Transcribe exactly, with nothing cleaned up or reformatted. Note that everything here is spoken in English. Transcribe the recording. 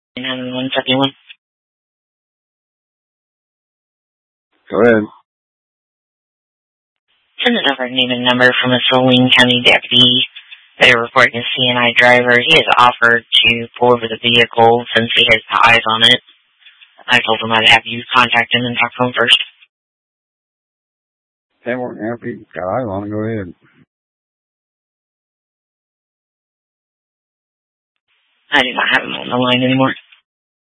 nine one seven one. Go ahead. Send it over name and number from a Saline County deputy that are reporting a C N I driver. He has offered to pull over the vehicle since he has eyes on it. I told him I'd have you contact him and talk to him first. Hey, well, if he got eyes on it, go ahead. I do not have him on the line anymore.